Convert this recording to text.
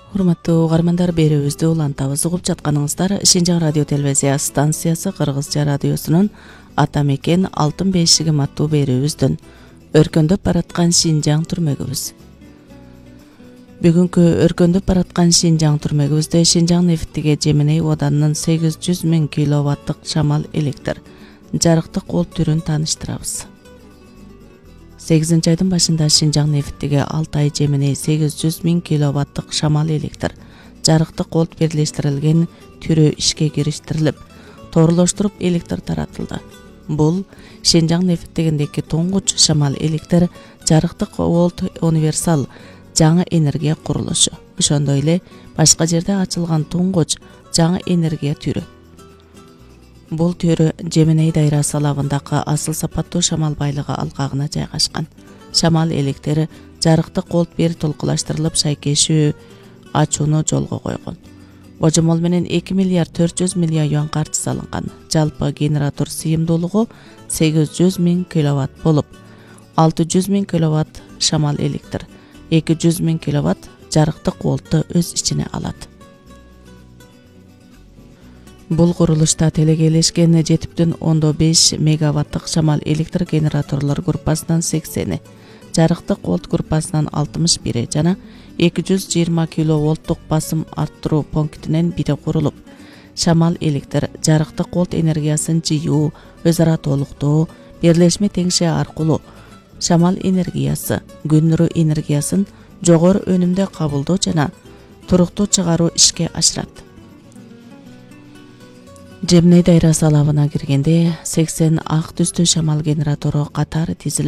Урматтуу угармандар, берүүбүздү улантабыз. Угуп жатканыңыздар Шинжаң радио телевизия станциясы Кыргызча радиосунун Ата мекен алтын бешигим аттуу берүүбүздөн өркөндөп бараткан Шинжаң түрмөгүбүз. Бүгүнкү өркөндөп бараткан Шинжаң түрмөгүбүздө Шинжаң нефтиге Жеменей оданынын 800 000 киловаттык шамал электр жарыктык кол түрүн тааныштырабыз. 8 айдын башында Шинжаң нефтиге Алтай Жеменей 800 000 киловаттык шамал электр жарыктык кол бирлештирилген түрү ишке кириштирилип, тоорулуштуруп электр таратылды. Бул Шинжаң нефтигиндеги туңгуч шамал электр жарыктык волт универсал жаңы энергия курулушу. Ошондой эле башка жерде ачылган туңгуч жаңы энергия түрү. Бул түрү Жеменей дайрасы алабындагы асыл сапаттуу шамал байлыгы алкагына жайгашкан. Шамал электр жарыктык колд бир толкулаштырылып шайкешүү ачууну жолго койгон. Божомол менен 2 миллиард 400 миллион юан каржы салынган. Жалпы генератор сыйымдуулугу 800 000 киловатт болуп, 600 000 киловатт шамал электр, 200 000 киловатт жарыктык колду өз ичине алат. Бул курулушта телекейлешкен 7,5 мегаваттык шамал электр генераторлор группасынан 80, жарыктык колд группасынан 61 жана 220 киловолттук басым арттыруу пунктинен бири курулуп, шамал электр жарыктык колд энергиясын жыюу, өз ара толуктоо, бирлешме теңшээ аркылуу шамал энергиясы, күн нуру энергиясын жогору өнүмдө кабылдоо жана туруктуу чыгаруу ишке ашырат. Жеменей дайрасы алабына киргенде 80 ак түстүү шамал генератору катары тизилип,